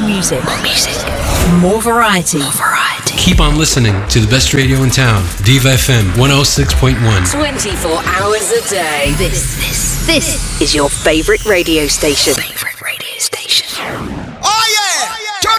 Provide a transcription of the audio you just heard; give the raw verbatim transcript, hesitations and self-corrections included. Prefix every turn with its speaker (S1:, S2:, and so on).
S1: music. More music. More variety. More variety.
S2: Keep on listening to the best radio in town. Diva F M one oh six point one.
S1: twenty-four hours a day. This, this, this is your favorite radio station. Favorite